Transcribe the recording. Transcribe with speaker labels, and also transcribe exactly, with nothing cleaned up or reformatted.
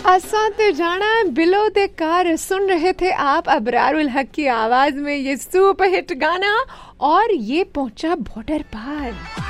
Speaker 1: असा ते जाना बिलो दे कार सुन रहे थे आप अबरारुल हक की आवाज में ये सुपर हिट गाना, और ये पहुंचा बॉर्डर पार।